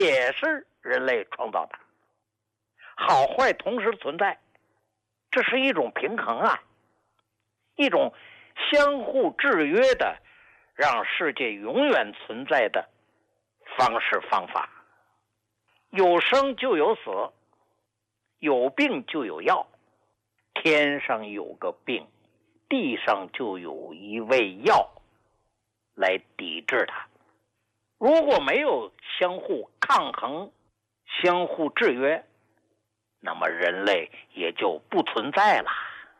也是人类创造的，好坏同时存在，这是一种平衡啊，一种相互制约的让世界永远存在的方式方法。有生就有死，有病就有药，天上有个病，地上就有一味药来抵制它。如果没有相互抗衡、相互制约，那么人类也就不存在了。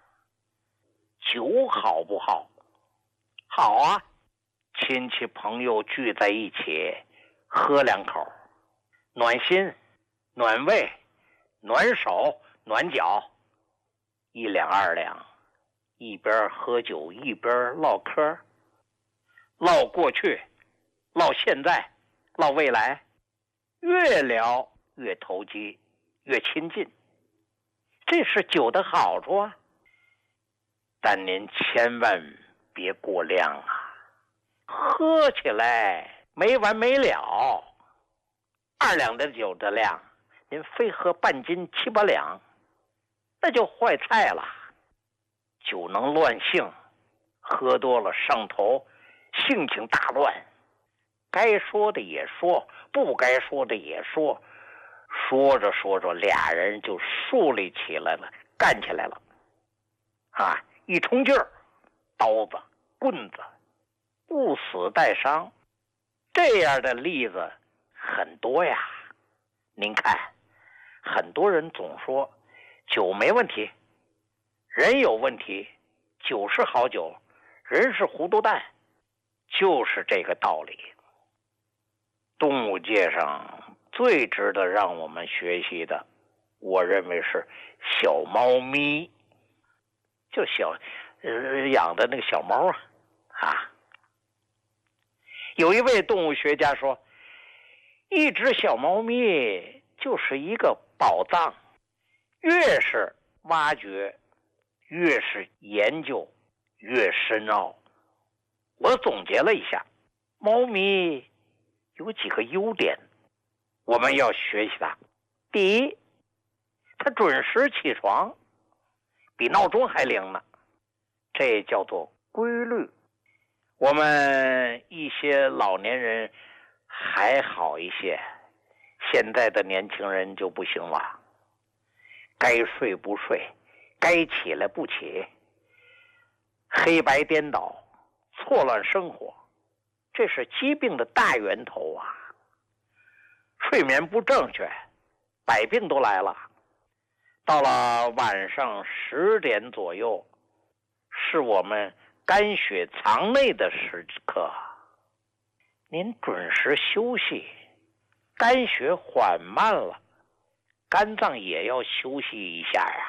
酒好不好？好啊，亲戚朋友聚在一起喝两口，暖心、暖胃、暖手、暖脚，一两二两，一边喝酒一边唠嗑，唠过去，唠现在，唠未来，越聊越投机，越亲近，这是酒的好处啊。但您千万别过量啊，喝起来没完没了。2两的酒的量，您非喝半斤7、8两，那就坏菜了。酒能乱性，喝多了上头，性情大乱，该说的也说，不该说的也说，说着说着俩人就树立起来了，干起来了啊！一冲劲儿，刀子棍子，不死带伤，这样的例子很多呀。您看，很多人总说酒没问题，人有问题，酒是好酒，人是糊涂蛋，就是这个道理。动物界上最值得让我们学习的，我认为是小猫咪，就养的那个小猫啊。有一位动物学家说，一只小猫咪就是一个宝藏，越是挖掘，越是研究，越深奥。我总结了一下，猫咪有几个优点，我们要学习它。第一，它准时起床，比闹钟还灵呢，这叫做规律。我们一些老年人还好一些，现在的年轻人就不行了，该睡不睡，该起来不起，黑白颠倒，错乱生活，这是疾病的大源头啊！睡眠不正确，百病都来了。到了晚上10点左右，是我们肝血藏内的时刻，您准时休息，肝血缓慢了，肝脏也要休息一下啊。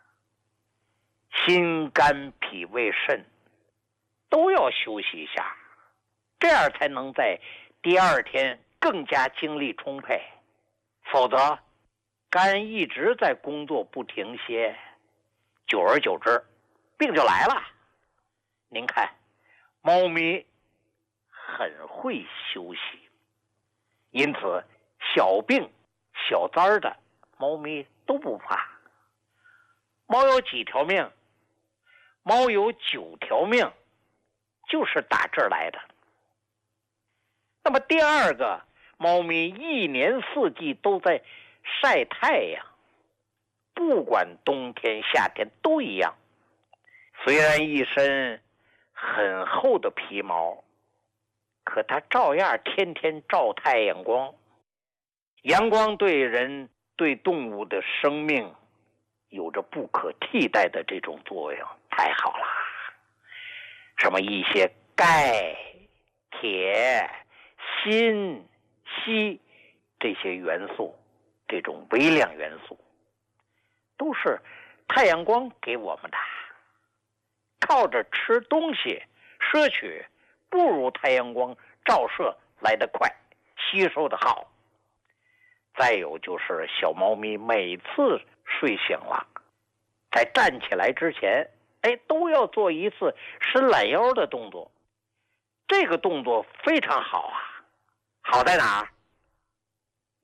心肝脾胃肾都要休息一下，这样才能在第二天更加精力充沛。否则肝一直在工作不停歇，久而久之病就来了。您看，猫咪很会休息，因此小病小灾的猫咪都不怕。猫有几条命？猫有9条命，就是打这儿来的。那么第二个，猫咪一年四季都在晒太阳，不管冬天夏天都一样。虽然一身很厚的皮毛，可它照样天天照太阳光。阳光对人对动物的生命有着不可替代的这种作用，太好了。什么一些钙、铁、锌、硒这些元素，这种微量元素都是太阳光给我们的。靠着吃东西摄取不如太阳光照射来得快，吸收的好。再有就是小猫咪每次睡醒了，在站起来之前，都要做一次伸懒腰的动作。这个动作非常好啊，好在哪儿？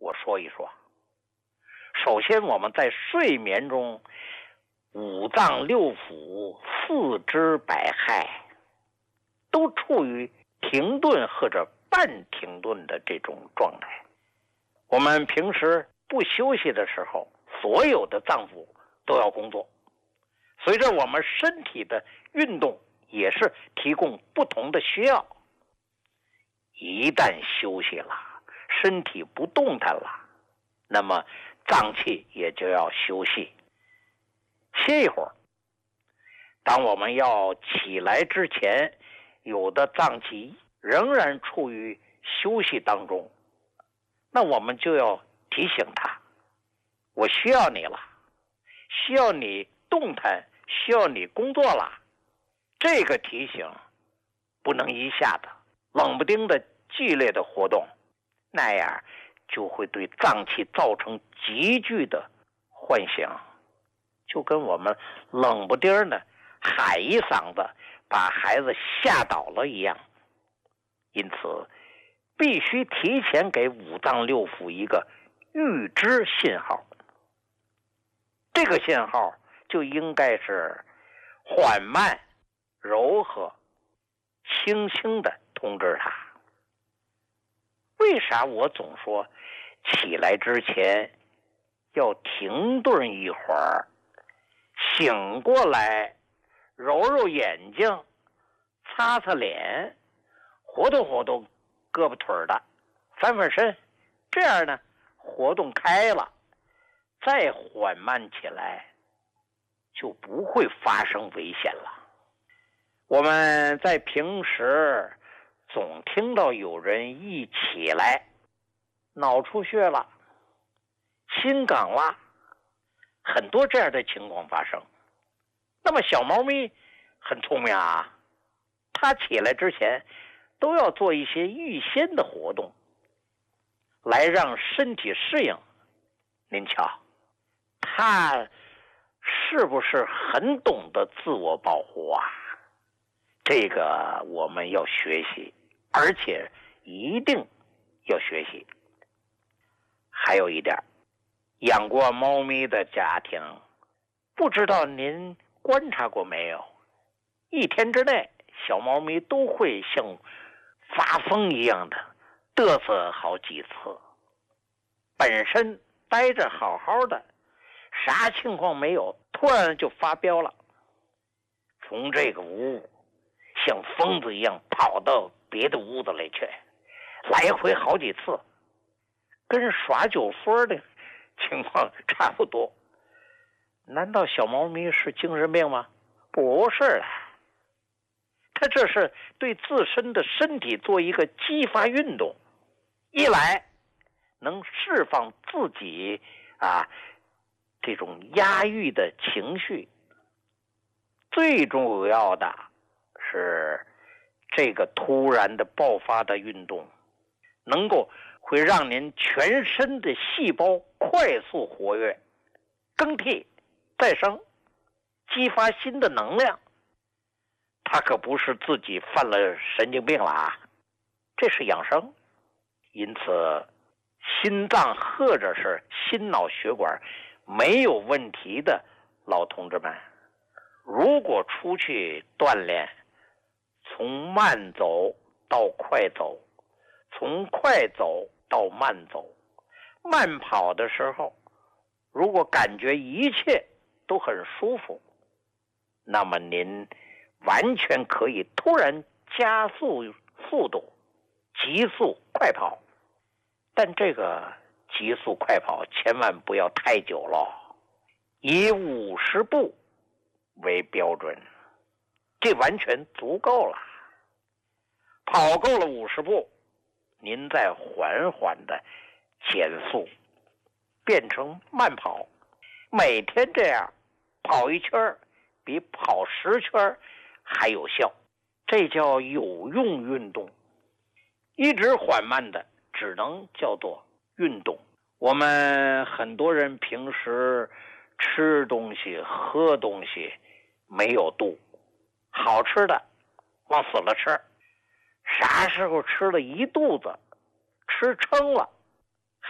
我说一说。首先，我们在睡眠中，五脏六腑、四肢百骸都处于停顿或者半停顿的这种状态。我们平时不休息的时候，所有的脏腑都要工作。随着我们身体的运动，也是提供不同的需要。一旦休息了，身体不动弹了，那么脏器也就要休息，歇一会儿。当我们要起来之前，有的脏器仍然处于休息当中，那我们就要提醒他，我需要你了，需要你动弹，需要你工作了。这个提醒不能一下子冷不丁的剧烈的活动，那样就会对脏器造成急剧的唤醒，就跟我们冷不丁的喊一嗓子把孩子吓倒了一样。因此必须提前给五脏六腑一个预知信号，这个信号就应该是缓慢、柔和、轻轻地通知他。为啥我总说起来之前要停顿一会儿，醒过来揉揉眼睛，擦擦脸，活动活动胳膊腿的，翻翻身，这样呢活动开了，再缓慢起来就不会发生危险了。我们在平时总听到有人一起来脑出血了，心梗了，很多这样的情况发生。那么小猫咪很聪明啊，它起来之前都要做一些预先的活动，来让身体适应。您瞧，它是不是很懂得自我保护啊？这个我们要学习，而且一定要学习。还有一点，养过猫咪的家庭，不知道您观察过没有，一天之内小猫咪都会像发疯一样的嘚瑟好几次，本身待着好好的，啥情况没有，突然就发飙了，从这个屋像疯子一样跑到别的屋子里去，来回好几次，跟耍酒疯的情况差不多。难道小猫咪是精神病吗？不是的，它这是对自身的身体做一个激发运动，一来能释放自己这种压抑的情绪，最重要的是这个突然的爆发的运动能够会让您全身的细胞快速活跃，更替再生，激发新的能量。他可不是自己犯了神经病了啊，这是养生。因此心脏或者是心脑血管没有问题的老同志们，如果出去锻炼，从慢走到快走，从快走到慢走，慢跑的时候如果感觉一切都很舒服，那么您完全可以突然加速速度，急速快跑。但这个急速快跑千万不要太久了，以50步为标准，这完全足够了。跑够了50步，您再缓缓的减速，变成慢跑，每天这样跑一圈比跑10圈还有效，这叫有用运动。一直缓慢的只能叫做运动。我们很多人平时吃东西喝东西没有度，好吃的往死了吃，啥时候吃了一肚子，吃撑了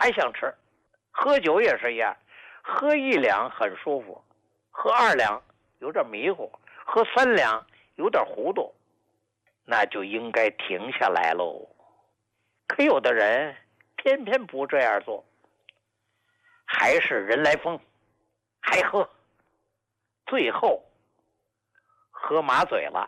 还想吃。喝酒也是一样，喝1两很舒服，喝2两有点迷糊，喝3两有点糊涂，那就应该停下来喽。可有的人偏偏不这样做，还是人来疯，还喝，最后喝麻嘴了，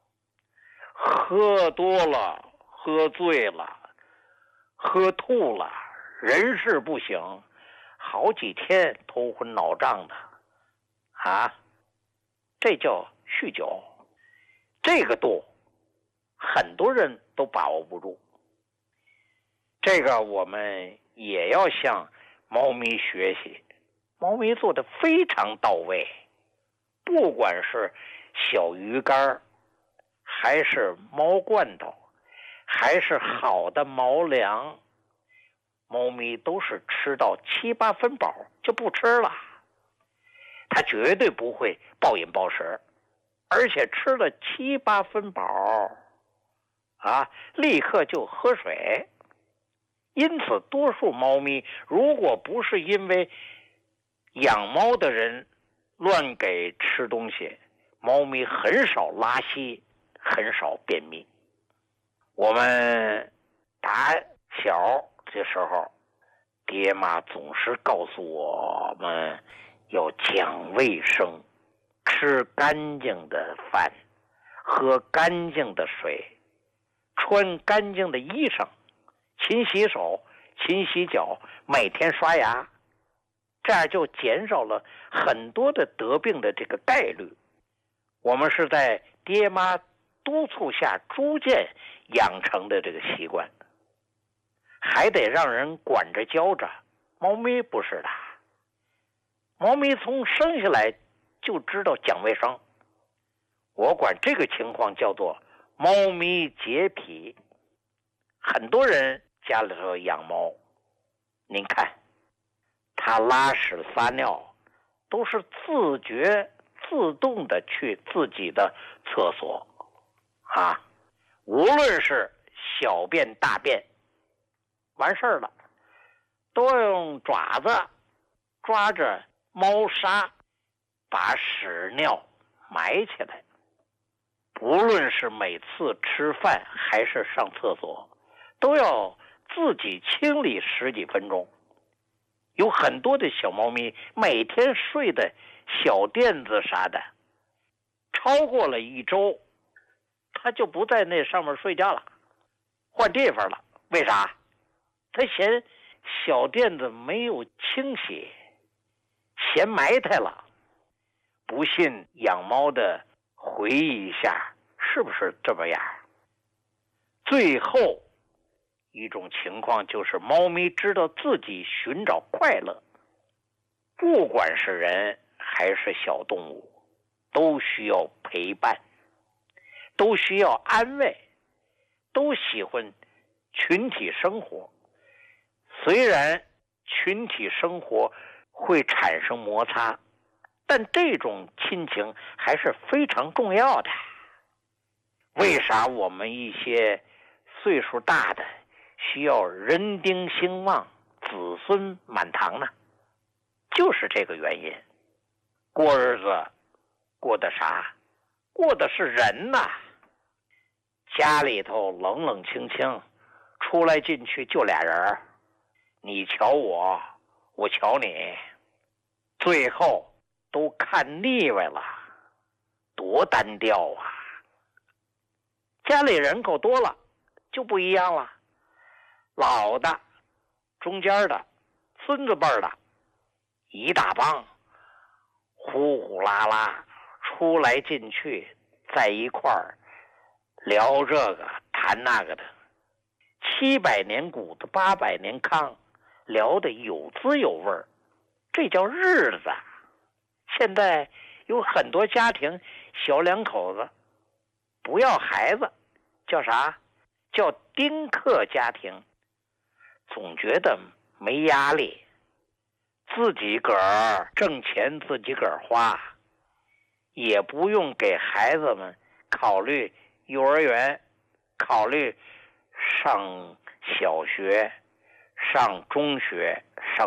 喝多了，喝醉了，喝吐了，人事不省，好几天头昏脑胀的啊，这叫酗酒。这个度很多人都把握不住，这个我们也要向猫咪学习，猫咪做的非常到位，不管是小鱼干还是猫罐头，还是好的猫粮，猫咪都是吃到7、8分饱就不吃了，它绝对不会暴饮暴食，而且吃了7、8分饱立刻就喝水。因此多数猫咪如果不是因为养猫的人乱给吃东西，猫咪很少拉稀，很少便秘。我们打小的时候，爹妈总是告诉我们要讲卫生，吃干净的饭，喝干净的水，穿干净的衣裳，勤洗手，勤洗脚，每天刷牙，这样就减少了很多的得病的这个概率。我们是在爹妈督促下逐渐养成的这个习惯，还得让人管着教着。猫咪不是的，猫咪从生下来就知道讲卫生，我管这个情况叫做猫咪洁癖。很多人家里头养猫，您看它拉屎撒尿都是自觉自动的去自己的厕所无论是小便大便完事儿了，都要用爪子抓着猫砂把屎尿埋起来。不论是每次吃饭还是上厕所，都要自己清理10几分钟。有很多的小猫咪每天睡的小垫子啥的，超过了1周，它就不在那上面睡觉了，换地方了。为啥？它嫌小垫子没有清洗，嫌埋汰了。不信养猫的回忆一下，是不是这么样？最后一种情况就是猫咪知道自己寻找快乐，不管是人还是小动物，都需要陪伴，都需要安慰，都喜欢群体生活。虽然群体生活会产生摩擦，但这种亲情还是非常重要的。为啥我们一些岁数大的需要人丁兴旺，子孙满堂呢？就是这个原因。过日子过的啥？过的是人呐。家里头冷冷清清，出来进去就俩人，你瞧我，我瞧你，最后都看腻歪了，多单调啊。家里人口多了就不一样了，老的、中间的、孙子辈的，一大帮，呼呼啦啦出来进去，在一块儿聊这个谈那个的，700年古的800年糠，聊得有滋有味儿，这叫日子。现在有很多家庭小两口子不要孩子，叫啥？叫丁克家庭，总觉得没压力，自己个儿挣钱自己个儿花，也不用给孩子们考虑幼儿园，考虑上小学， 上中学、上